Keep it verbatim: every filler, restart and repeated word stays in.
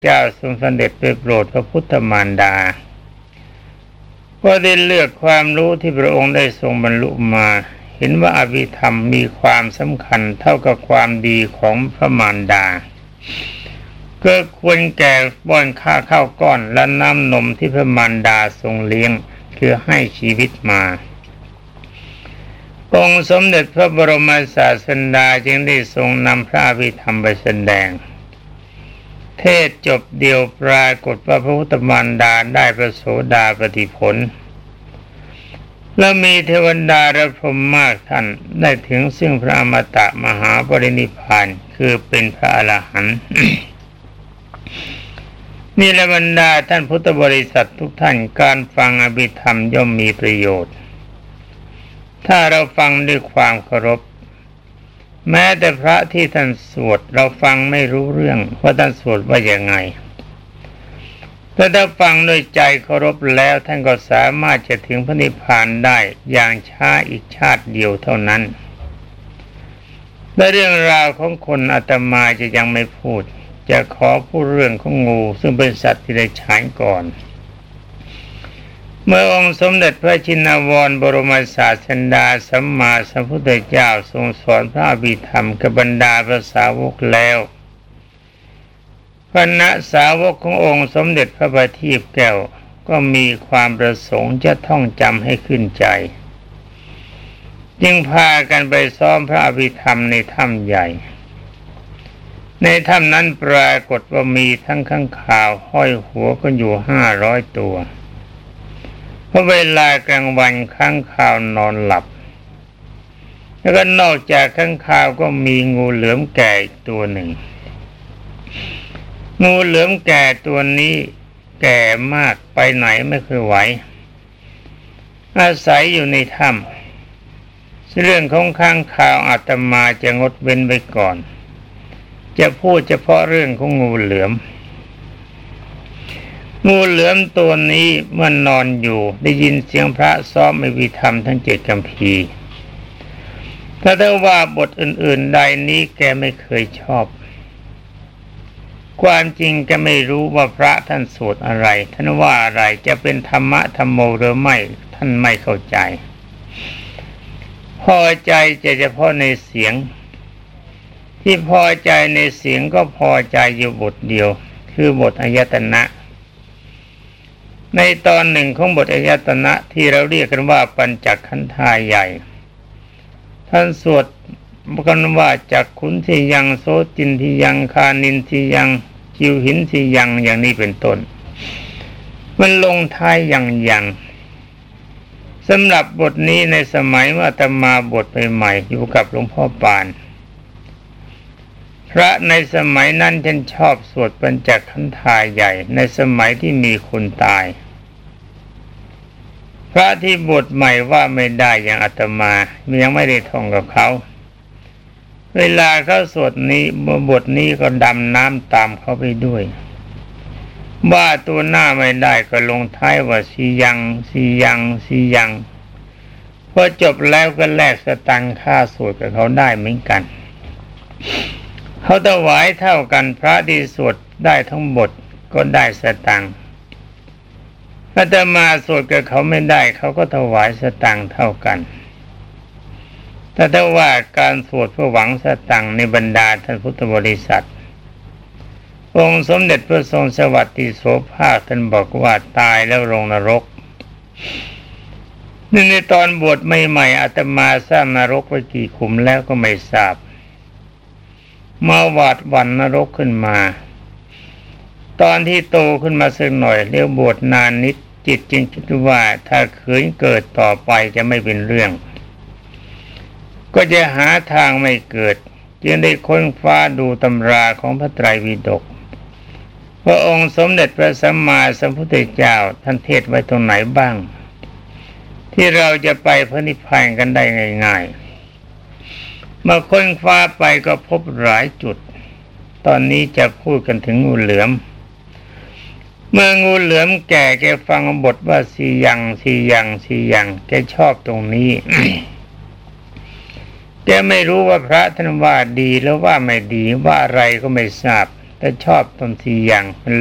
เจ้าทรงเสด็จไปโปรดพระพุทธมารดาก็ได้เลือกความรู้ที่พระองค์ได้ทรงบรรลุมาเห็นว่าอภิธรรมมีความสำคัญเท่ากับความดีของพระมารดาก็ควรแก่ป้อนข้าข้าวก้อนและน้ำนมที่พระมารดาทรงเลี้ยงคือให้ชีวิตมาองค์สมเด็จพระบรมศาสดาจึงได้ทรงนำพระอภิธรรมไปแสดงเทศจบเดียวปรากฏว่าพระพุทธมารดาได้พระโสดาปัตติผลและมีเทวดาและพรหมมากท่านได้ถึงซึ่งพระอมตะมหาปรินิพพานคือเป็นพระอรหันต์ นี่แหละบรรดาท่านพุทธบริษัททุกท่านการฟังอภิธรรมย่อมมีประโยชน์ถ้าเราฟังด้วยความเคารพแม้แต่พระที่ท่านสวดเราฟังไม่รู้เรื่องว่าท่านสวดว่าอย่างไงแต่ถ้าฟังด้วยใจเคารพแล้วท่านก็สามารถจะถึงพระนิพพานได้อย่างช้าอีกชาติเดียวเท่านั้นและเรื่องราวของคนอาตมาจะยังไม่พูดจะขอพูดเรื่องของงูซึ่งเป็นสัตว์ที่ได้ฉายก่อนเมื่อองค์สมเด็จพระชินวรบรมศาสดาสัมมาสัมพุทธเจ้าทรงสอนพระอภิธรรมกับบรรดาพระสาวกแล้วคณะสาวกขององค์สมเด็จพระบัณฑิตแก้วก็มีความประสงค์จะท่องจำให้ขึ้นใจจึงพากันไปซ้อมพระอภิธรรมในถ้ำใหญ่ในถ้ำนั้นปรากฏว่ามีทั้งข้างคาวห้อยหัวกันอยู่ห้าร้อยตัวเพราะเวลากลางวันข้างคาวนอนหลับแล้วก็นอกจากข้างคาวก็มีงูเหลือมแก่ตัวหนึ่งงูเหลือมแก่ตัวนี้แก่มากไปไหนไม่เคยไหวอาศัยอยู่ในถ้ำเรื่องของข้างคาวอาตมาจะงดเว้นไว้ก่อนจะพูดเฉพาะเรื่องของงูเหลือมงูเหลือมตัวนี้เมื่อนนอนอยู่ได้ยินเสียงพระซ้อมอภิธรรมทั้งเจ็ดคัมภีร์ถ้าได้ว่าบทอื่นๆใดนี้แกไม่เคยชอบความจริงแกไม่รู้ว่าพระท่านสวดอะไรท่านว่าอะไรจะเป็นธรรมะธรรมโมหรือไม่ท่านไม่เข้าใจพอใจจะเฉพาะในเสียงที่พอใจในเสียงก็พอใจอยู่บทเดียวคือบทอายตนะในตอนหนึ่งของบทอายตนะที่เราเรียกกันว่าปัญจขันธาใหญ่ท่านสวดกันว่าจักขุนทิยังโสจินทิยังคานินทิยังจิวหินทิยังอย่างนี้เป็นต้นมันลงท้ายอย่างอย่างสำหรับบทนี้ในสมัยเมื่ออาตมาบทใหม่ๆอยู่กับหลวงพ่อปานพระในสมัยนั้นท่านชอบสวดปัญจขันธาใหญ่ในสมัยที่มีคนตายพระที่บทใหม่ว่าไม่ได้อย่างอาตมายังไม่ได้ท่องกับเขาเวลาเขาสวดนี้บทนี้ก็ดำน้ำตามเขาไปด้วยว่าตัวหน้าไม่ได้ก็ลงท้ายว่าสียังสียังสียังพอจบแล้วก็แลกสตังค์ค่าสวดกับเขาได้เหมือนกันเขาถวายเท่ากันพระที่สวดได้ทั้งบทก็ได้สตังค์อาตมาสวดกับเขาไม่ได้เขาก็ถวายสตังค์เท่ากันแต่ถ้าว่าการสวดเพื่อหวังสตังค์ในบรรดาท่านพุทธบริษัทองค์สมเด็จพระทรงสวัสดิโสภาคท่านบอกว่าตายแล้วลงนรกนี่ในตอนบวชใหม่ๆอาตมาสร้างนรกไว้กี่ขุมแล้วก็ไม่ทราบมาหวาดหวั่นนรกขึ้นมาตอนที่โตขึ้นมาสักหน่อยเรียกบวชนานนิดจิตจึงคิดว่าถ้าขืนเกิดต่อไปจะไม่เป็นเรื่องก็จะหาทางไม่เกิดจึงได้ค้นคว้าดูตำราของพระไตรปิฎกพระองค์สมเด็จพระสัมมาสัมพุทธเจ้าท่านเทศไว้ตรงไหนบ้างที่เราจะไปพระนิพพานกันได้ง่ายๆเมื่อค้นคว้าไปก็พบหลายจุดตอนนี้จะพูดกันถึงงูเหลือมเมื่องูเหลือมแก่แกฟังบทว่าสียังสียังสียังแกชอบตรงนี้ แกไม่รู้ว่าพระท่านว่าดีแล้วว่าไม่ดีว่าอะไรก็ไม่ทราบแต่ชอบตนทีอย่างมัน